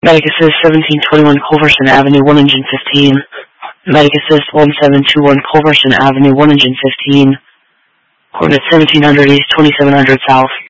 Medic Assist 1721 Culverson Avenue, 1 engine 15. Medic Assist 1721 Culverson Avenue, 1 engine 15. Coordinates 1700 East, 2700 South.